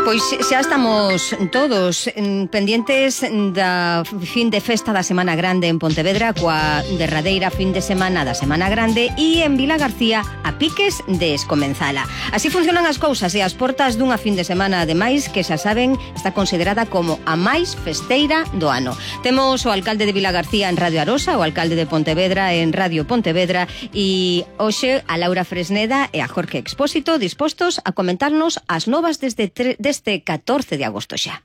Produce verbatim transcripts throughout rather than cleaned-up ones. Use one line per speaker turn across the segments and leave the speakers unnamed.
Pois xa estamos todos pendientes da fin de festa da Semana Grande en Pontevedra, coa derradeira fin de semana da Semana Grande, e en Vilagarcía a piques de escomenzala. Así funcionan as cousas e as portas dunha fin de semana, ademais, que xa saben, está considerada como a máis festeira do ano. Temos o alcalde de Vilagarcía en Radio Arosa, o alcalde de Pontevedra en Radio Pontevedra, e hoxe a Laura Fresneda e a Jorge Expósito dispostos a comentarnos as novas desde deste catorce de agosto xa.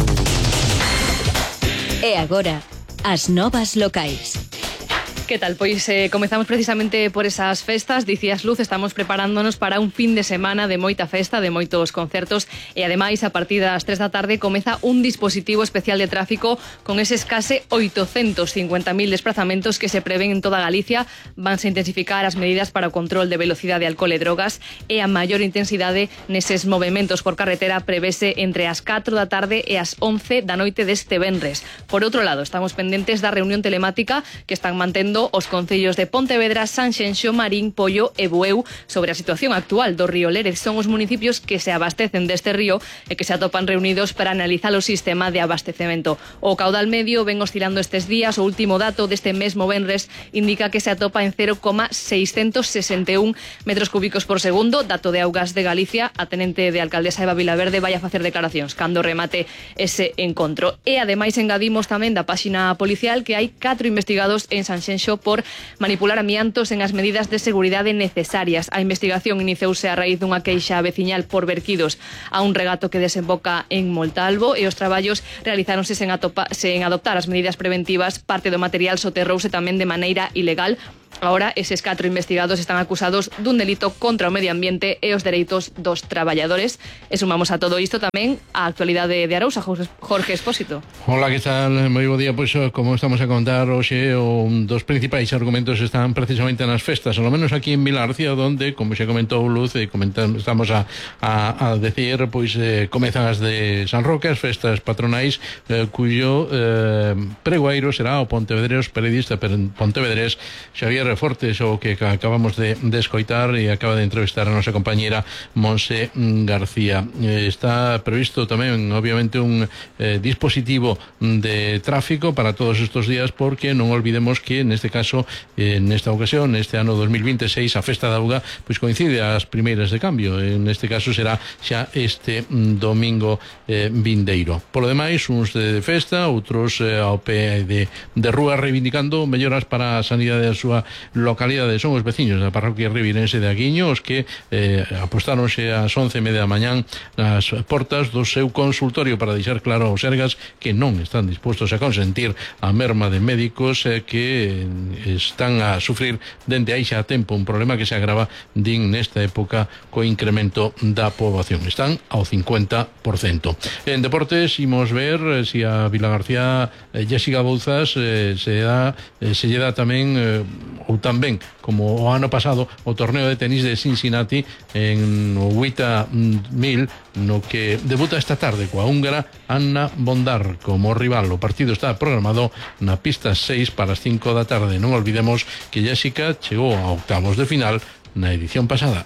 E agora, as novas locais.
Que tal? Pois eh, comezamos precisamente por esas festas. Dicías, Luz, estamos preparándonos para un fin de semana de moita festa, de moitos concertos, e ademais a partir das tres da tarde comeza un dispositivo especial de tráfico con eses case oitocentos cincuenta mil desplazamentos que se prevén en toda Galicia. Vanse intensificar as medidas para o control de velocidade, alcohol e drogas, e a maior intensidade neses movementos por carretera prevese entre as catro da tarde e as once da noite deste venres. Por outro lado, estamos pendentes da reunión telemática que están mantendo os concellos de Pontevedra, Sanxenxo, Marín, Pollo e Bueu sobre a situación actual do río Lérez. Son os municipios que se abastecen deste río e que se atopan reunidos para analizar o sistema de abastecemento. O caudal medio ven oscilando estes días. O último dato deste mesmo venres indica que se atopa en cero coma seiscentos sesenta e un metros cúbicos por segundo. Dato de Augas de Galicia. A tenente de alcaldesa Eva Vilaverde vai a facer declaracións cando remate ese encontro. E ademais engadimos tamén da páxina policial que hai catro investigados en Sanxenxo por manipular amiantos en as medidas de seguridade necesarias. A investigación iniciouse a raíz dunha queixa veciñal por verquidos a un regato que desemboca en Montalvo, e os traballos realizáronse sen, atopa, sen adoptar as medidas preventivas. Parte do material soterrouse tamén de maneira ilegal. Ahora, eses catro investigados están acusados dun delito contra o medio ambiente e os dereitos dos traballadores. E sumamos a todo isto tamén a actualidade de Arousa. Jorge Expósito.
Hola, que tal? Moi bo día. Pois, como estamos a contar hoxe, un dos principais argumentos están precisamente nas festas, ao menos aquí en Vilagarcía, onde, como xa comentou Luz, e comentamos, estamos a, a, a decir, pois eh, comezan as de San Roque, as festas patronais, eh, cuyo eh, pregoeiro será o pontevedrés periodista pontevedrés Xavier Fortes, o que acabamos de, de escoitar, e acaba de entrevistar a nosa compañera Monse García. Eh, está previsto tamén, obviamente, un eh, dispositivo de tráfico para todos estos días, porque non olvidemos que neste caso, eh, nesta ocasión, neste ano dos mil veintiséis, a Festa da Auga pois coincide ás primeiras de cambio. En este caso será xa este domingo eh, vindeiro. Por lo demais, uns de festa, outros eh, ao pé de, de rúa, reivindicando melloras para a sanidade da súa localidade. Son os veciños da parroquia rivirense de Aguiño os que eh, apostáronse ás once e media da mañán nas portas do seu consultorio para deixar claro aos sergas que non están dispostos a consentir a merma de médicos eh, que están a sufrir dende aí xa a tempo un problema que se agrava, din, nesta época co incremento da poboación. Están ao cincuenta por cento. En deportes, imos ver eh, si a Vilagarcía eh, Jessica Bouzas eh, se dá eh, se lle dá tamén eh, ou tamén, como o ano pasado, o torneo de tenis de Cincinnati en o oito mil, no que debuta esta tarde coa húngara Anna Bondar como rival. O partido está programado na pista seis para as cinco da tarde. Non olvidemos que Jessica chegou a octavos de final na edición pasada.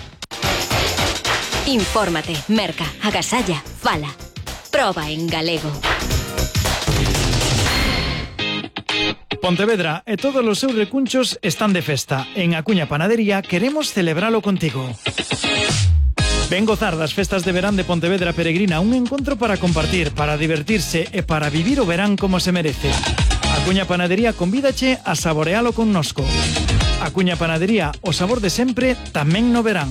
Infórmate, merca, agasalla, fala. Proba en galego.
Pontevedra e todos os seus recunchos están de festa. En Acuña Panadería queremos celebralo contigo. Ven gozar das festas de verán de Pontevedra Peregrina, un encontro para compartir, para divertirse e para vivir o verán como se merece. Acuña Panadería convídache a saborealo connosco. Acuña Panadería, o sabor de sempre, tamén no verán.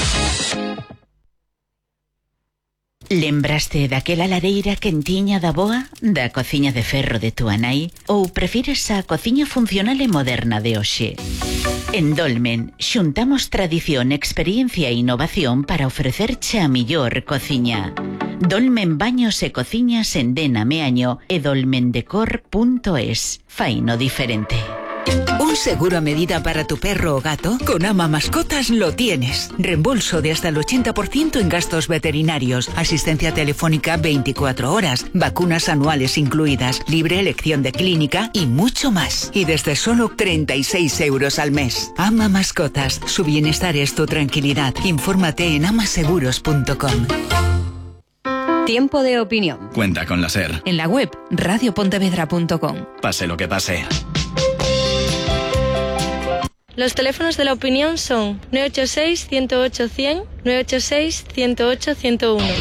Lembraste daquela lareira quentiña da boa, da cociña de ferro de túa nai, ou prefires a cociña funcional e moderna de hoxe? En Dolmen xuntamos tradición, experiencia e innovación para ofrecerche a millor cociña. Dolmen Baños e Cociñas en Dena Meaño e dolmendecor punto es. Faino diferente.
¿Un seguro a medida para tu perro o gato? Con Ama Mascotas lo tienes. Reembolso de hasta el ochenta por ciento en gastos veterinarios, asistencia telefónica veinticuatro horas, vacunas anuales incluidas, libre elección de clínica y mucho más. Y desde solo treinta y seis euros al mes. Ama Mascotas. Su bienestar es tu tranquilidad. Infórmate en ama seguros punto com.
Tiempo de opinión.
Cuenta con la SER.
En la web radio pontevedra punto com.
Pase lo que pase.
Los teléfonos de la opinión son nueve ocho seis, uno cero ocho, cien, nueve ocho seis, uno cero ocho, ciento uno.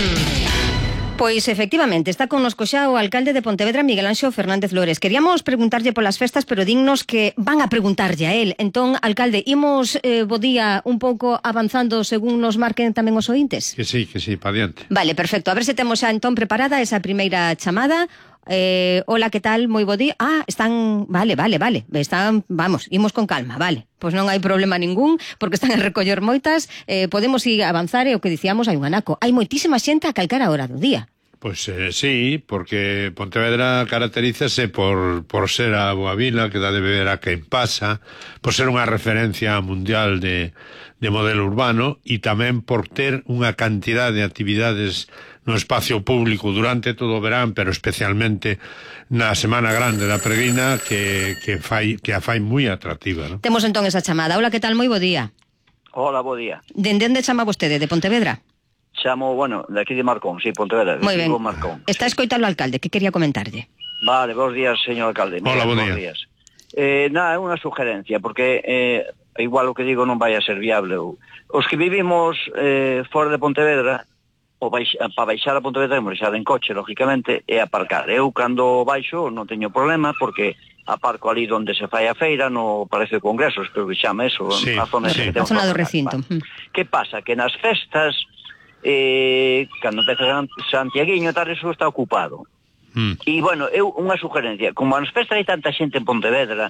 Pois efectivamente, está connosco xa o alcalde de Pontevedra, Miguel Anxo Fernández Lores. Queríamos preguntarlle polas festas, pero dignos que van a preguntarlle a él. Entón, alcalde, imos eh, bo día un pouco avanzando según nos marquen tamén os ointes?
Que sí, que sí, pa diante.
Vale, perfecto. A ver se temos xa entón preparada esa primeira chamada. Eh, hola, que tal? Moi bo día. Ah, están... Vale, vale, vale. Están... Vamos, imos con calma, vale. Pois non hai problema ningún, porque están a recoller moitas. Eh, podemos ir a avanzar e o que dicíamos hai un anaco. Hai moitísima xente a calcar a hora do día.
Pois eh, sí, porque Pontevedra caracterízase por, por ser a boa vila que dá de beber a quen pasa, por ser unha referencia mundial de, de modelo urbano e tamén por ter unha cantidad de actividades no espacio público durante todo o verán, pero especialmente na Semana Grande da Peregrina que, que, fai, que a fai moi atractiva, ¿no?
Temos entón esa chamada. Hola, que tal? Moi bo día.
Hola, bo día.
Dende onde chama vostede? De Pontevedra?
Chamo, bueno, de aquí de Marcón, sí, Pontevedra.
Moi ben.
Marcón.
Está escoitando o alcalde, que quería comentarlle?
Vale, bons días, señor alcalde.
Hola,
bon
días.
días. Eh, nada, é unha sugerencia, porque eh, igual o que digo non vai a ser viable. Os que vivimos eh, fora de Pontevedra, o baix, para baixar a Pontevedra, temos baixar en coche, lógicamente, e aparcar. Eu, cando baixo, non teño problema, porque aparco ali onde se fai a feira, no Palacio de Congresos, creo que chama eso,
sí,
a zona,
sí.
que
A zona do recinto.
Vale. Que pasa? Que nas festas, eh, cando empeza Santiaguiño, tal, eso está ocupado.
Mm.
E, bueno, eu unha sugerencia, como nas festas hai tanta xente en Pontevedra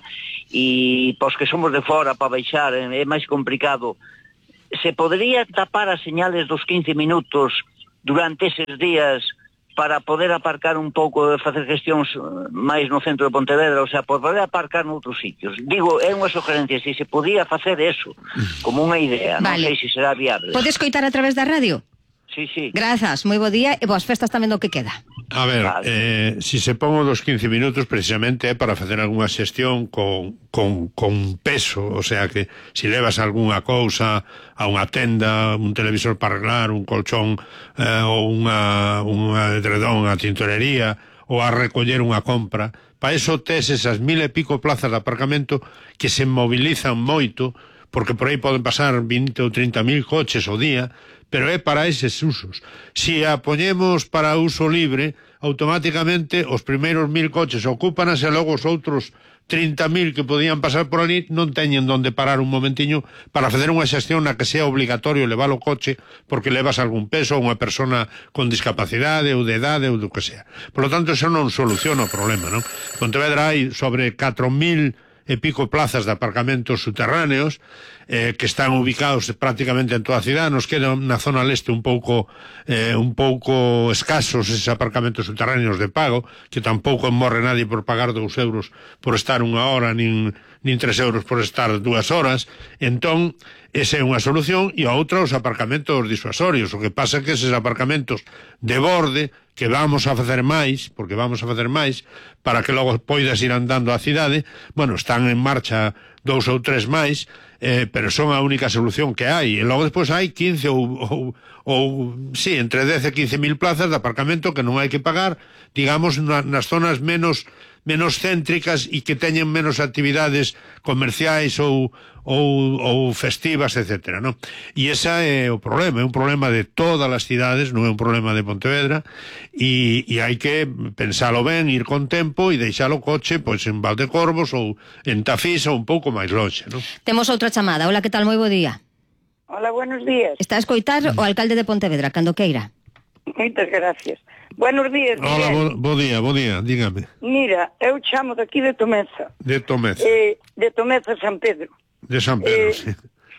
e pos que somos de fora para baixar é máis complicado, se podría tapar as señales dos quince minutos durante eses días para poder aparcar un pouco e facer gestións máis no centro de Pontevedra, o sea, por poder aparcar noutros sitios. Digo, é unha sugerencia, se se podía facer eso, como unha idea,
Vale.
Non sei se será viable.
Podes coitar a través da radio?
Sí, sí.
Grazas, moi bo día e boas festas tamén do que queda.
A ver,
Vale.
eh, si se pongo dos quince minutos precisamente é para facer algunha xestión con, con, con peso, o sea que si levas algunha cousa a unha tenda, un televisor para arreglar, un colchón eh, ou unha, unha edredón a tintorería ou a recoller unha compra, para eso tes esas mil e pico plazas de aparcamento que se mobilizan moito, porque por aí poden pasar vinte ou trinta mil coches ao día, pero é para eses usos. Si a poñemos para uso libre, automáticamente os primeiros mil coches ocupan e logo os outros trinta mil que podían pasar por ali non teñen donde parar un momentiño para facer unha xestión na que sea obligatorio levar o coche porque levas algún peso, unha persona con discapacidade ou de edade ou do que sea. Por lo tanto, eso non soluciona o problema, non? Pontevedra hai sobre catro mil e pico plazas de aparcamentos subterráneos eh, que están ubicados prácticamente en toda a cidade. Nos queda na zona leste un pouco eh, un pouco escasos eses aparcamentos subterráneos de pago, que tampouco morre nadie por pagar dous euros por estar unha hora, nin, nin tres euros por estar dúas horas. Entón, esa é unha solución, e a outra os aparcamentos disuasorios. O que pasa é que eses aparcamentos de borde, que vamos a facer máis, porque vamos a facer máis, para que logo poidas ir andando á cidade, bueno, están en marcha dous ou tres máis, eh, pero son a única solución que hai. E logo despois hai quince ou, ou, ou sí, entre dez e quince mil plazas de aparcamento que non hai que pagar, digamos, na, nas zonas menos menos céntricas e que teñen menos actividades comerciais ou, ou, ou festivas, etcétera, non? E ese é o problema, é un problema de todas as cidades, non é un problema de Pontevedra, e, e hai que pensalo ben, ir con tempo e deixar o coche pois en Valdecorvos ou en Tafís ou un pouco máis longe, non?
Temos outra chamada. Hola, que tal? Moi bo día.
Hola, buenos días.
Está a escoitar o alcalde de Pontevedra, cando queira.
Moitas gracias. Buenos días, Miguel.
Hola, bo, bo día, bo día, dígame.
Mira, eu chamo daqui de Tomeza.
De Tomeza.
Eh, de Tomeza, San Pedro.
De San Pedro,
eh,
sí.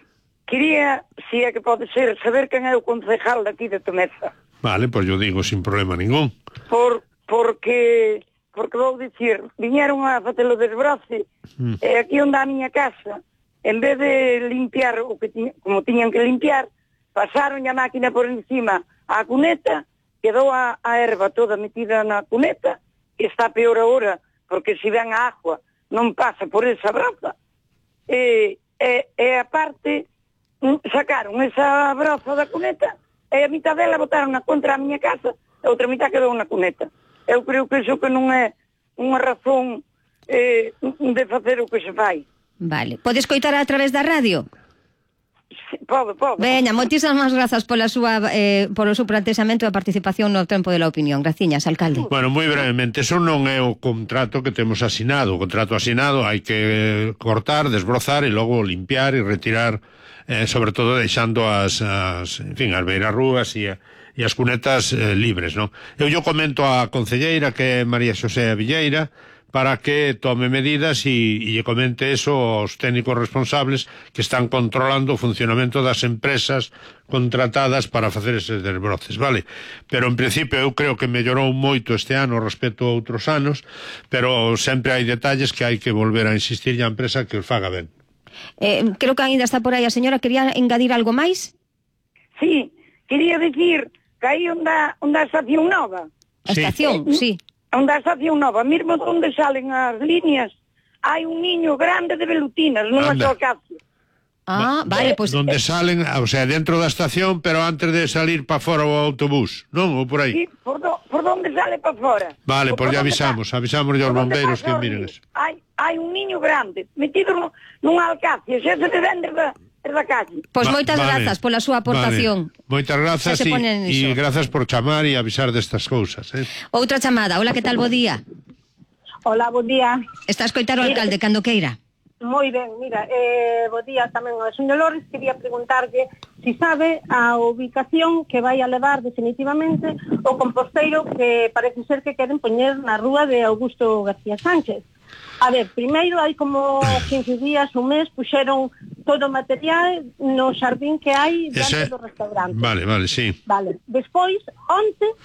Quería, si é que pode ser, saber quen é o concejal daqui de Tomeza.
Vale, pois yo digo sin problema ningún.
Por, porque, porque vou dicir, viñeron a fatelo desbrace, mm. e aquí onde a miña casa, en vez de limpiar o que tiña, como tiñan que limpiar, pasaron a máquina por encima á cuneta, quedou a, a erva toda metida na cuneta, e está peor agora, porque se ven a agua non pasa por esa braza. E, e, e aparte, sacaron esa braza da cuneta, e a mitad dela botaron na contra a miña casa, a outra mitad quedou na cuneta. Eu creo que iso que non é unha razón eh, de facer o que se fai.
Vale. Podes coitar a través da radio?
Sí, pode, pode.
Veña, moitísimas grazas pola súa, eh, polo seu planteamento e participación no tempo de la opinión. Graciñas, alcalde.
Bueno, moi brevemente, eso non é o contrato que temos asinado. O contrato asinado hai que cortar, desbrozar e logo limpiar e retirar, eh, sobre todo deixando as, as, en fin, as beirarrúas e, e as cunetas eh, libres, non? Eu yo comento á concelleira, que é María Xosé Villeira, para que tome medidas e, e comente eso aos técnicos responsables que están controlando o funcionamento das empresas contratadas para facer eses desbroces, vale? Pero en principio eu creo que mellorou moito este ano respecto a outros anos, pero sempre hai detalles que hai que volver a insistir a empresa que os faga ben.
Eh, creo que ainda está por aí a señora. Quería engadir algo máis?
Sí, quería dicir que aí onde, onde a estación nova.
A estación, sí.
Onde a estación nova, mesmo onde salen as líneas, hai un niño grande de velutinas, nunha só casa.
Ah, vale, pois... Pues...
Donde salen, o sea, dentro da estación, pero antes de salir para fora o autobús, non? Ou por aí?
Sí, por, do, por donde sale para fora.
Vale, pois pues ya avisamos, avisamos aos bombeiros que miren eso.
Hai, hai un niño grande, metido no, nunha alcacia, xa se te vende da, da calle.
Pois pues moitas vale, grazas pola súa aportación.
Vale. Moitas grazas e, e grazas por chamar e avisar destas cousas. Eh?
Outra chamada. Hola, que tal? Bo día.
Hola, bo día.
Estás coitar o alcalde cando queira.
Moi ben, mira, eh, bo día tamén ao señor Lores. Quería preguntarlle si sabe a ubicación que vai a levar definitivamente o composteiro que parece ser que queren poñer na rúa de Augusto García Sánchez. A ver, primeiro hai como quince días, un mes, puxeron todo o material no xardín que hai dentro do restaurante.
Vale, vale, sí.
Vale, despois, onte